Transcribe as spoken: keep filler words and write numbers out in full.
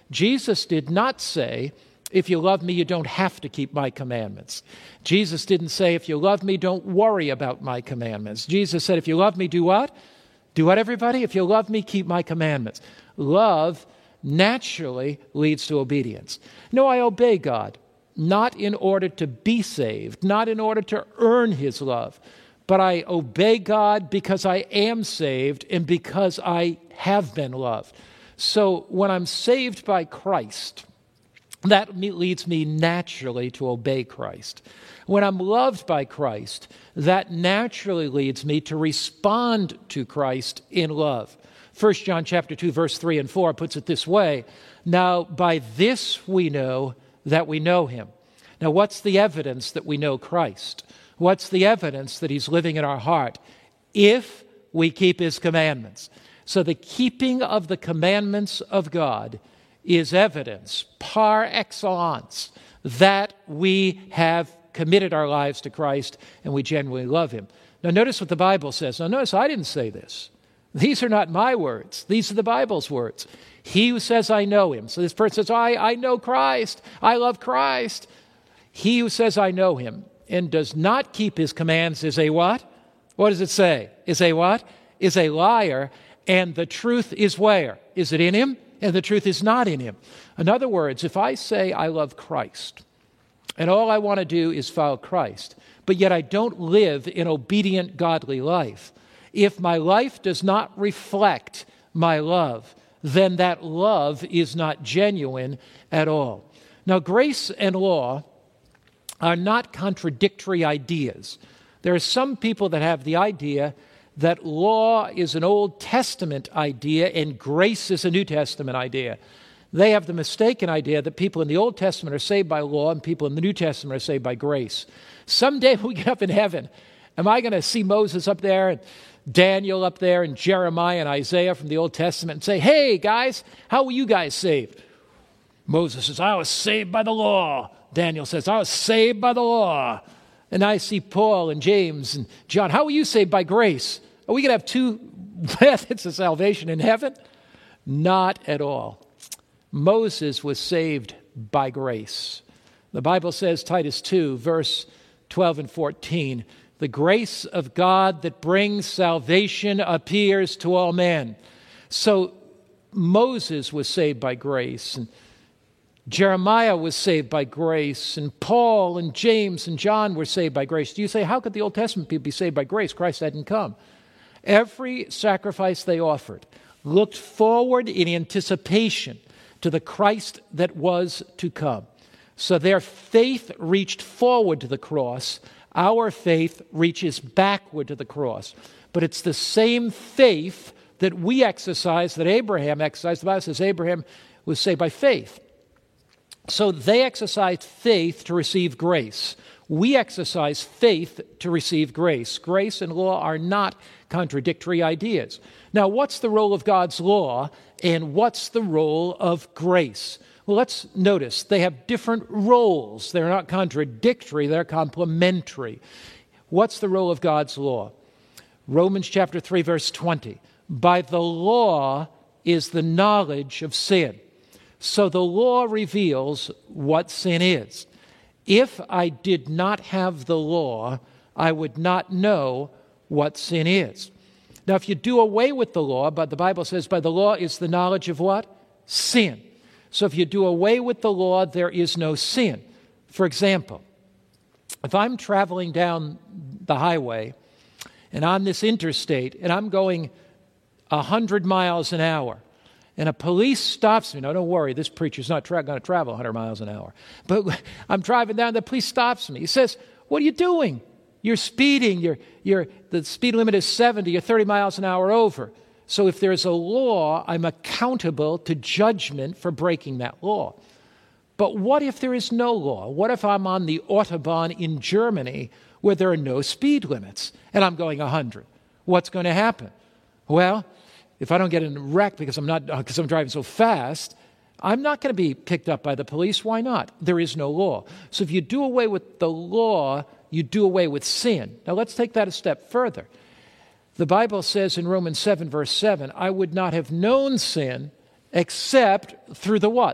Jesus did not say, if you love me, you don't have to keep my commandments. Jesus didn't say, if you love me, don't worry about my commandments. Jesus said, if you love me, do what? Do what, everybody? If you love me, keep my commandments. Love naturally leads to obedience. No, I obey God, not in order to be saved, not in order to earn his love, but I obey God because I am saved and because I have been loved. So when I'm saved by Christ, that leads me naturally to obey Christ. When I'm loved by Christ, that naturally leads me to respond to Christ in love. First John chapter two, verse three and four puts it this way, now by this we know that we know him. Now what's the evidence that we know Christ? What's the evidence that he's living in our heart? If we keep his commandments. So the keeping of the commandments of God is evidence par excellence that we have committed our lives to Christ and we genuinely love him. Now notice what the Bible says. Now notice I didn't say this. These are not my words. These are the Bible's words. He who says, I know him. So this person says, I, I know Christ. I love Christ. He who says, I know him and does not keep his commands is a what? What does it say? Is a what? Is a liar. And the truth is where? Is it in him? And the truth is not in him. In other words, if I say I love Christ, and all I want to do is follow Christ, but yet I don't live an obedient, godly life, if my life does not reflect my love, then that love is not genuine at all. Now, grace and law are not contradictory ideas. There are some people that have the idea that law is an Old Testament idea and grace is a New Testament idea. They have the mistaken idea that people in the Old Testament are saved by law and people in the New Testament are saved by grace. Someday when we get up in heaven, am I going to see Moses up there and Daniel up there and Jeremiah and Isaiah from the Old Testament and say, hey, guys, how were you guys saved? Moses says, I was saved by the law. Daniel says, I was saved by the law. And I see Paul and James and John. How were you saved? By grace. Are we going to have two methods of salvation in heaven? Not at all. Moses was saved by grace. The Bible says, Titus two, verse twelve and fourteen, the grace of God that brings salvation appears to all men. So Moses was saved by grace, and Jeremiah was saved by grace, and Paul and James and John were saved by grace. Do you say, how could the Old Testament people be saved by grace? Christ hadn't come. Every sacrifice they offered looked forward in anticipation to the Christ that was to come. So their faith reached forward to the cross. Our faith reaches backward to the cross. But it's the same faith that we exercise, that Abraham exercised. The Bible says Abraham was saved by faith. So they exercised faith to receive grace. We exercise faith to receive grace. Grace and law are not contradictory ideas. Now, what's the role of God's law and what's the role of grace? Well, let's notice they have different roles. They're not contradictory, they're complementary. What's the role of God's law? Romans chapter three, verse twenty. By the law is the knowledge of sin. So the law reveals what sin is. If I did not have the law, I would not know what sin is. Now, if you do away with the law, but the Bible says by the law is the knowledge of what? Sin. So if you do away with the law, there is no sin. For example, if I'm traveling down the highway and on this interstate and I'm going one hundred miles an hour, and a police stops me. No, don't worry, this preacher's not tra- going to travel one hundred miles an hour. But I'm driving down, the police stops me. He says, what are you doing? You're speeding. You're, you're, the speed limit is seventy. You're thirty miles an hour over. So if there's a law, I'm accountable to judgment for breaking that law. But what if there is no law? What if I'm on the Autobahn in Germany where there are no speed limits and I'm going one hundred? What's going to happen? Well, if I don't get in a wreck because I'm not because I'm driving so fast, I'm not going to be picked up by the police. Why not? There is no law. So if you do away with the law, you do away with sin. Now let's take that a step further. The Bible says in Romans seven, verse seven, I would not have known sin except through the what?